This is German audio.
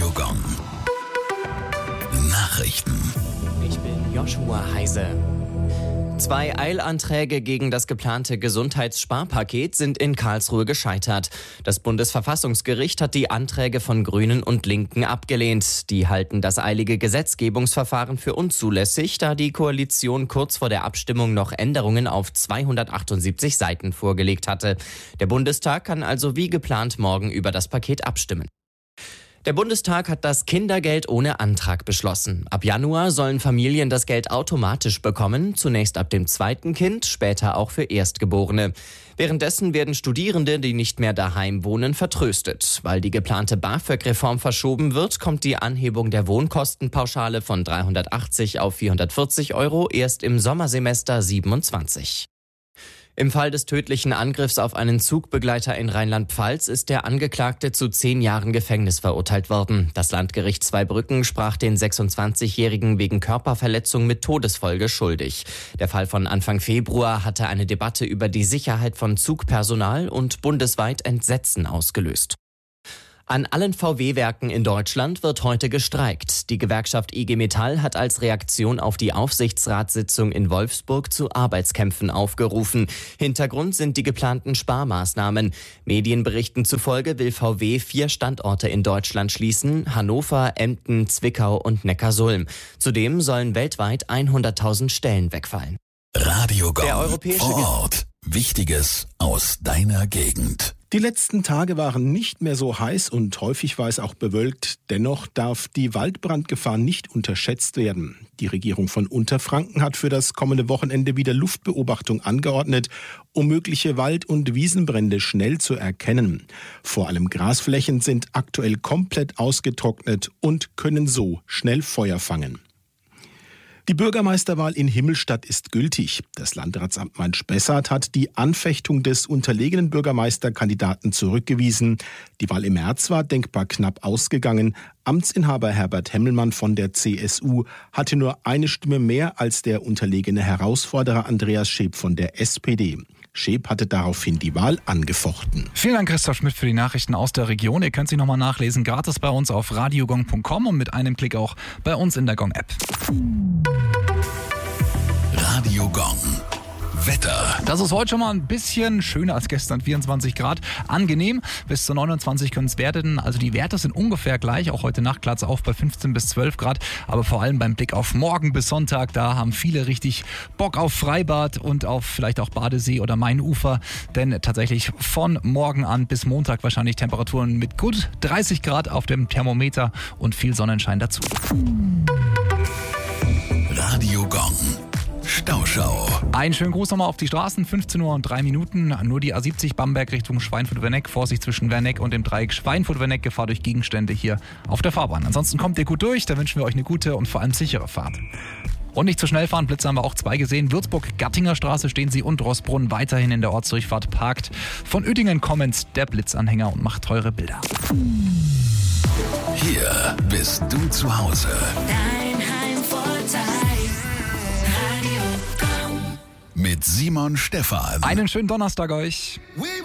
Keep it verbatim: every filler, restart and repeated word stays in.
Radio Gong. Nachrichten. Ich bin Joshua Heise. Zwei Eilanträge gegen das geplante Gesundheitssparpaket sind in Karlsruhe gescheitert. Das Bundesverfassungsgericht hat die Anträge von Grünen und Linken abgelehnt. Die halten das eilige Gesetzgebungsverfahren für unzulässig, da die Koalition kurz vor der Abstimmung noch Änderungen auf zweihundertachtundsiebzig Seiten vorgelegt hatte. Der Bundestag kann also wie geplant morgen über das Paket abstimmen. Der Bundestag hat das Kindergeld ohne Antrag beschlossen. Ab Januar sollen Familien das Geld automatisch bekommen, zunächst ab dem zweiten Kind, später auch für Erstgeborene. Währenddessen werden Studierende, die nicht mehr daheim wohnen, vertröstet. Weil die geplante BAföG-Reform verschoben wird, kommt die Anhebung der Wohnkostenpauschale von dreihundertachtzig auf vierhundertvierzig Euro erst im Sommersemester siebenundzwanzig. Im Fall des tödlichen Angriffs auf einen Zugbegleiter in Rheinland-Pfalz ist der Angeklagte zu zehn Jahren Gefängnis verurteilt worden. Das Landgericht Zweibrücken sprach den sechsundzwanzigjährigen wegen Körperverletzung mit Todesfolge schuldig. Der Fall von Anfang Februar hatte eine Debatte über die Sicherheit von Zugpersonal und bundesweit Entsetzen ausgelöst. An allen V W-Werken in Deutschland wird heute gestreikt. Die Gewerkschaft I G Metall hat als Reaktion auf die Aufsichtsratssitzung in Wolfsburg zu Arbeitskämpfen aufgerufen. Hintergrund sind die geplanten Sparmaßnahmen. Medienberichten zufolge will V W vier Standorte in Deutschland schließen: Hannover, Emden, Zwickau und Neckarsulm. Zudem sollen weltweit hunderttausend Stellen wegfallen. Radio Gong. Der europäische Vor Ort. Wichtiges aus deiner Gegend. Die letzten Tage waren nicht mehr so heiß und häufig war es auch bewölkt. Dennoch darf die Waldbrandgefahr nicht unterschätzt werden. Die Regierung von Unterfranken hat für das kommende Wochenende wieder Luftbeobachtung angeordnet, um mögliche Wald- und Wiesenbrände schnell zu erkennen. Vor allem Grasflächen sind aktuell komplett ausgetrocknet und können so schnell Feuer fangen. Die Bürgermeisterwahl in Himmelstadt ist gültig. Das Landratsamt Main-Spessart hat die Anfechtung des unterlegenen Bürgermeisterkandidaten zurückgewiesen. Die Wahl im März war denkbar knapp ausgegangen. Amtsinhaber Herbert Hemmelmann von der C S U hatte nur eine Stimme mehr als der unterlegene Herausforderer Andreas Scheep von der S P D. Scheep hatte daraufhin die Wahl angefochten. Vielen Dank, Christoph Schmidt, für die Nachrichten aus der Region. Ihr könnt sie nochmal nachlesen, gratis bei uns auf radiogong punkt com und mit einem Klick auch bei uns in der Gong-App. Radio Gong. Wetter. Das ist heute schon mal ein bisschen schöner als gestern, vierundzwanzig Grad. Angenehm, bis zu neunundzwanzig können es werden. Also die Werte sind ungefähr gleich, auch heute Nacht klart es auf bei fünfzehn bis zwölf Grad. Aber vor allem beim Blick auf morgen bis Sonntag, da haben viele richtig Bock auf Freibad und auf vielleicht auch Badesee oder Mainufer. Denn tatsächlich von morgen an bis Montag wahrscheinlich Temperaturen mit gut dreißig Grad auf dem Thermometer und viel Sonnenschein dazu. Radio Gong. Stauschau. Einen schönen Gruß nochmal auf die Straßen, fünfzehn Uhr und drei Minuten. Nur die A siebzig Bamberg Richtung Schweinfurt-Werneck. Vorsicht zwischen Werneck und dem Dreieck Schweinfurt-Werneck. Gefahr durch Gegenstände hier auf der Fahrbahn. Ansonsten kommt ihr gut durch, da wünschen wir euch eine gute und vor allem sichere Fahrt. Und nicht zu schnell fahren, Blitze haben wir auch zwei gesehen. Würzburg-Gattinger Straße stehen sie und Rossbrunn weiterhin in der Ortsdurchfahrt parkt. Von Uerdingen kommend der Blitzanhänger und macht teure Bilder. Hier bist du zu Hause. Dein Heimvorteil. Radio Gong. Mit Simon Stephan. Einen schönen Donnerstag euch. We